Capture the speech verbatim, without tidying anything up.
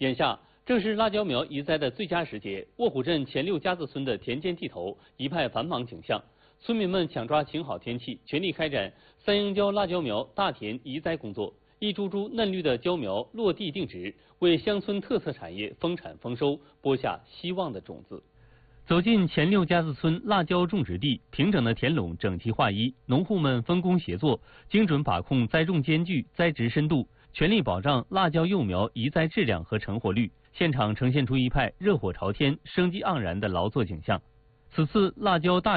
眼下正是辣椒苗移栽的最佳时节，卧虎镇前六家子村的田间地头一派繁忙景象，村民们抢抓晴好天气，全力开展三英椒辣椒苗大田移栽工作。一株株嫩绿的椒苗落地定植，为乡村特色产业丰产丰收播下希望的种子。走进前六家子村辣椒种植地，平整的田垄整齐划一，农户们分工协作，精准把控栽种间距、栽植深度，全力保障辣椒幼苗移栽质量和成活率。现场呈现出一派热火朝天、生机盎然的劳作景象。此次辣椒大